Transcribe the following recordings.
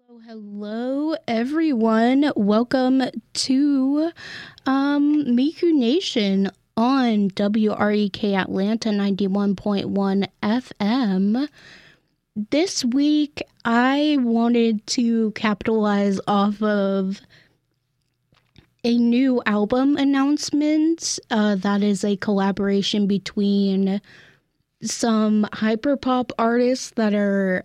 Hello, everyone. Welcome to Miku Nation on WREK Atlanta 91.1 FM. This week, I wanted to capitalize off of a new album announcement that is a collaboration between some hyperpop artists that are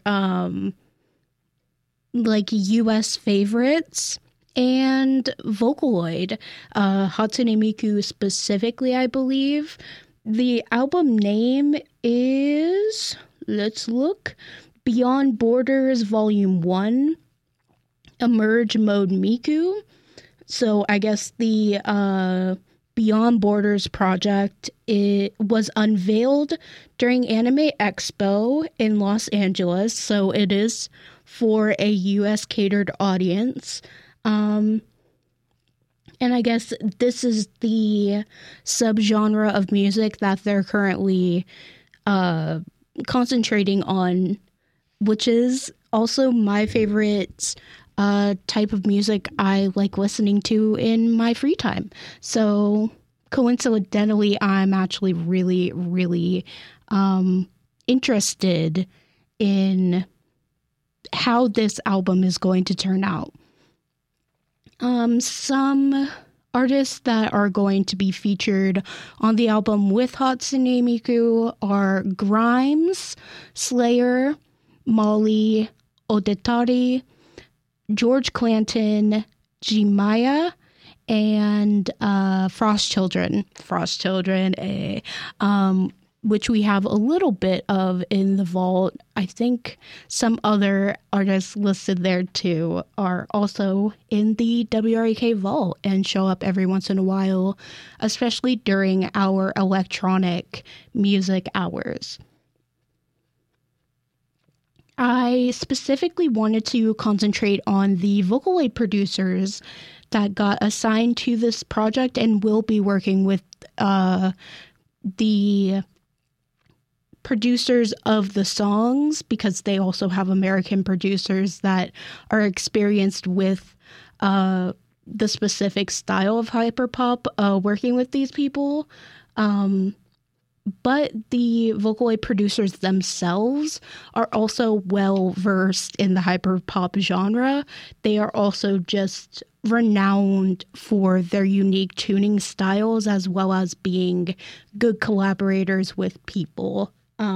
like US favorites and Vocaloid, Hatsune Miku specifically, I believe. The album name is, let's look, Beyond Borders Volume 1, Emerge Mode Miku. So I guess the Beyond Borders project, it was unveiled during Anime Expo in Los Angeles, so it is for a US catered audience. And I guess this is the subgenre of music that they're currently concentrating on, which is also my favorite type of music I like listening to in my free time. So coincidentally, I'm actually really, really interested in how this album is going to turn out. Some artists that are going to be featured on the album with Hatsune Miku are Grimes, Slayer, Molly, Odetari, George Clanton, Jimaya, and Frost Children, which we have a little bit of in the vault. I think some other artists listed there too are also in the WREK vault and show up every once in a while, especially during our electronic music hours. I specifically wanted to concentrate on the Vocaloid producers that got assigned to this project and will be working with the producers of the songs, because they also have American producers that are experienced with the specific style of hyperpop working with these people. But the Vocaloid producers themselves are also well versed in the hyperpop genre. They are also just renowned for their unique tuning styles, as well as being good collaborators with people.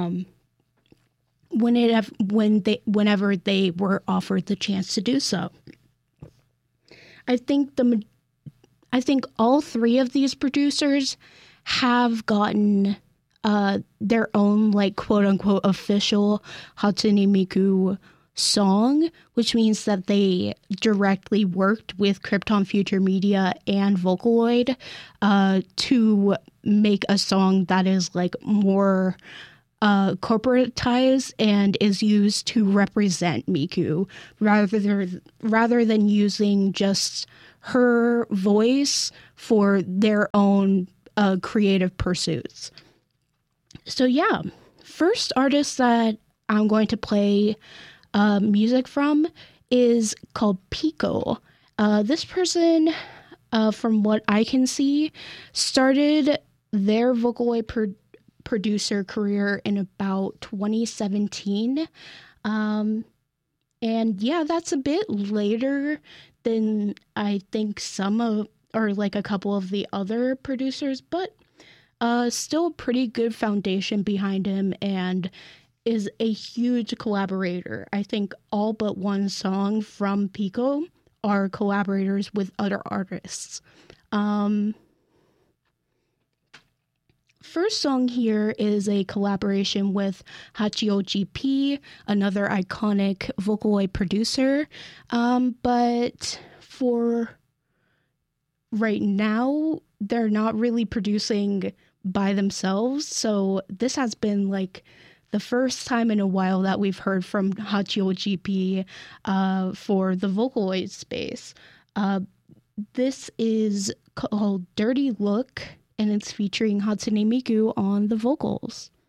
Whenever they were offered the chance to do so. I think all three of these producers have gotten their own, like, quote unquote official Hatsune Miku song, which means that they directly worked with Krypton Future Media and Vocaloid to make a song that is like more corporatized and is used to represent Miku rather than using just her voice for their own creative pursuits. So yeah, first artist that I'm going to play music from is called Pico. This person, from what I can see, started their Vocaloid producer career in about 2017. And yeah, that's a bit later than I think or like a couple of the other producers, but still a pretty good foundation behind him and is a huge collaborator. I think all but one song from Pico are collaborators with other artists. First song here is a collaboration with Hachio GP, another iconic Vocaloid producer. But for right now, they're not really producing by themselves. So this has been like the first time in a while that we've heard from Hachio GP for the Vocaloid space. This is called Dirty Look, and it's featuring Hatsune Miku on the vocals.